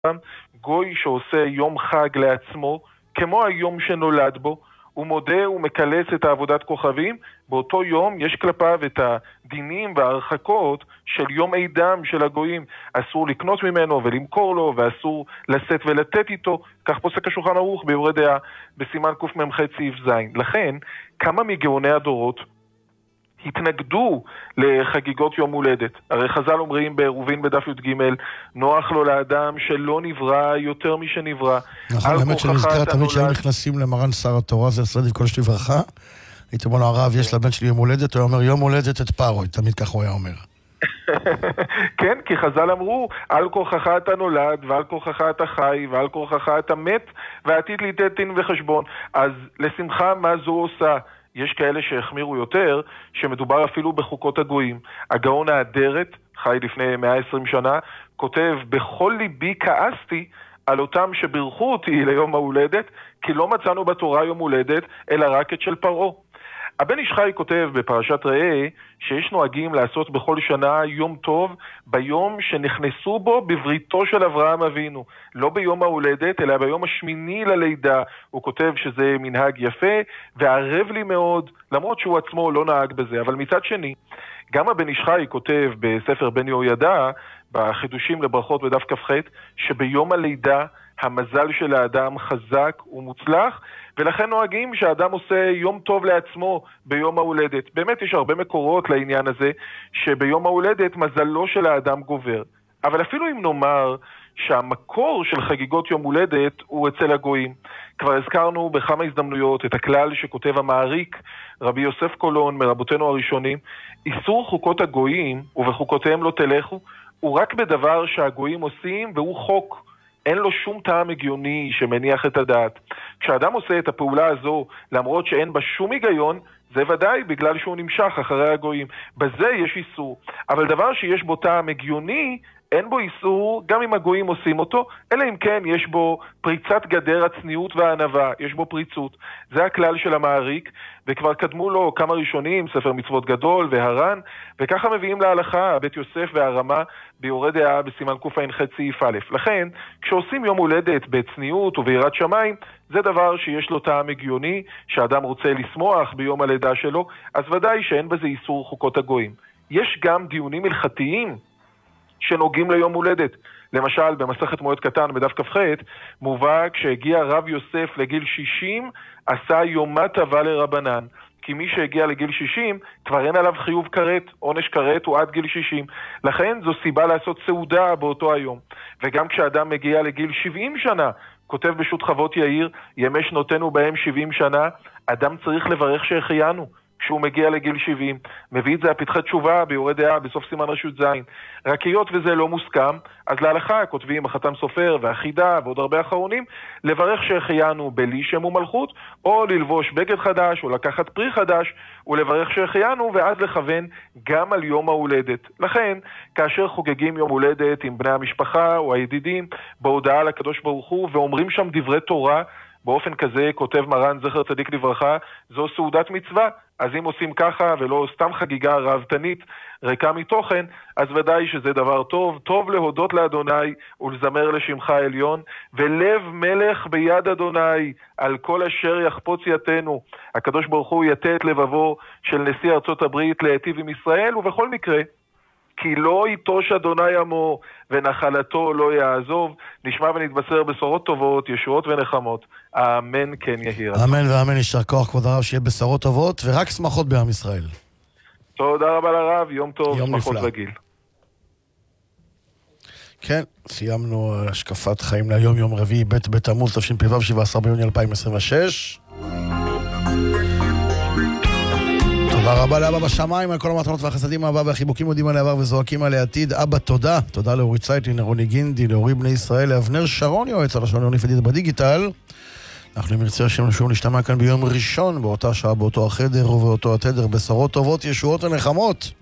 גוי שעושה יום חג לעצמו, כמו היום שנולד בו, הוא מודה ומקלס את העבודת כוכבים, באותו יום יש כלפיו את הדינים וההרחקות של יום עידם של הגויים. אסור לקנות ממנו ולמכור לו, ואסור לשאת ולתת איתו, כך פוסק השולחן ערוך ביורה דעה בסימן קמ"ח סעיף ז'. לכן, כמה מגאוני הדורות התנגדו לחגיגות יום הולדת. הרי חז"ל אומרים בעירובין בדף י"ג, נוח לו לאדם שלא נברא יותר משנברא. נכון, האמת שנזכר תמיד שהיו נכנסים למרן שר התורה, זה הסרדיב כל שתברכה, הייתי אומר לו, הרב, יש לבן שלי יום הולדת, הוא אומר, יום הולדת את פרוי, תמיד כך הוא היה אומר. כן, כי חז"ל אמרו, על כוחך אתה נולד, ועל כוחך אתה חי, ועל כוחך אתה מת, ועתיד ליתן דין וחשבון. אז לשמחה מה זו עושה? יש כאלה שהחמירו יותר, שמדובר אפילו בחוקות הגויים. הגאון האדרת, חי לפני 120 שנה, כותב, בכל ליבי כעסתי על אותם שבירכו אותי ליום ההולדת, כי לא מצאנו בתורה יום הולדת, אלא רק את של פרעה. הבן איש חי כותב בפרשת ראה, שיש נוהגים לעשות בכל שנה יום טוב, ביום שנכנסו בו בבריתו של אברהם אבינו. לא ביום ההולדת, אלא ביום השמיני ללידה. הוא כותב שזה מנהג יפה, וערב לי מאוד, למרות שהוא עצמו לא נהג בזה. אבל מצד שני, גם הבן איש חי כותב בספר בן יהוידע, בחידושים לברכות בדף כ"ח, שביום הלידה המזל של האדם חזק ומוצלח, ולכן נוהגים שהאדם עושה יום טוב לעצמו ביום ההולדת. באמת יש הרבה מקורות לעניין הזה, שביום ההולדת מזלו של האדם גובר. אבל אפילו אם נאמר שהמקור של חגיגות יום הולדת הוא אצל הגויים, כבר הזכרנו בכמה הזדמנויות את הכלל שכותב המעריק, רבי יוסף קולון מרבותינו הראשונים, איסור חוקות הגויים ובחוקותיהם לא תלכו, הוא רק בדבר שהגויים עושים והוא חוק. אין לו שום טעם הגיוני שמניח את הדעת. כשאדם עושה את הפעולה הזו, למרות שאין בה שום היגיון, זה ודאי בגלל שהוא נמשך אחרי הגויים. בזה יש איסור. אבל דבר שיש בו טעם הגיוני, אין בו איסור גם אם הגויים עושים אותו, אלא אם כן יש בו פריצת גדר הצניעות והענווה, יש בו פריצות. זה הכלל של המעריק, וכבר קדמו לו כמה ראשונים, ספר מצוות גדול והר"ן, וככה מביאים להלכה בית יוסף והרמה ביורה דעה בסימן קמ"ח סעיף א'. לכן, כשעושים יום הולדת בצניעות וביראת שמיים, זה דבר שיש לו טעם הגיוני, שאדם רוצה לשמוח ביום הלידה שלו, אז ודאי שאין בזה איסור חוקות הגויים. יש גם דיונים הלכתיים שנוגעים ליום הולדת. למשל, במסכת מועד קטן בדף כ"ח, מובא כשהגיע רב יוסף לגיל 60, עשה יומה טובה לרבנן. כי מי שהגיע לגיל 60, כבר אין עליו חיוב כרת, עונש כרת הוא עד גיל 60. לכן זו סיבה לעשות סעודה באותו היום. וגם כשאדם מגיע לגיל 70 שנה, כותב בשו"ת חוות יאיר, ימי שנותינו בהם 70 שנה, אדם צריך לברך שהחיינו. כשהוא מגיע לגיל 70, מביא את זה הפתחי תשובה ביורה דעה בסוף סימן רשות ז'. רק היות וזה לא מוסכם, אז להלכה כותבים החתם סופר והחידה ועוד הרבה אחרונים, לברך שהחיינו בלי שם ומלכות, או ללבוש בגד חדש או לקחת פרי חדש ולברך שהחיינו, ואז לכוון גם על יום ההולדת. לכן, כאשר חוגגים יום הולדת עם בני המשפחה או הידידים, בהודעה לקדוש ברוך הוא ואומרים שם דברי תורה, באופן כזה כותב מרן זכר צדיק לברכה, זו סעודת מצווה. אז אם עושים ככה ולא סתם חגיגה רהבתנית ריקה מתוכן, אז ודאי שזה דבר טוב. טוב להודות לאדוני ולזמר לשמך העליון, ולב מלך ביד אדוני על כל אשר יחפוץ יתנו. הקדוש ברוך הוא יתה את לבבו של נשיא ארצות הברית להיטיב עם ישראל, ובכל מקרה כי לא ייטוש אדוני עמו ונחלתו לא יעזוב. נשמע ונתבשר בשורות טובות, ישועות ונחמות. אמן כן יהי רצון. אמן ואמן, יישר כוח כבוד הרב, שיהיה בשורות טובות ורק שמחות בעם ישראל. תודה רבה לרב, יום טוב, שמחות רגיל. כן, סיימנו השקפת חיים להיום, יום רביעי, ב' בתמוז תשפ"ו, 17 ביוני 2026. תודה רבה לאבא בשמיים על כל המתנות והחסדים, אבא והחיבוקים מודים על העבר וזועקים על העתיד. אבא תודה, תודה לאורי צייטלין, לרוני גינדי, לאורי בני ישראל, לאבנר שרון יועץ על השעון יוניף ידיד בדיגיטל. אנחנו נרצה השם שוב נשתמע כאן ביום ראשון, באותה שעה, באותו החדר ובאותו התדר, בשורות טובות, ישועות ונחמות.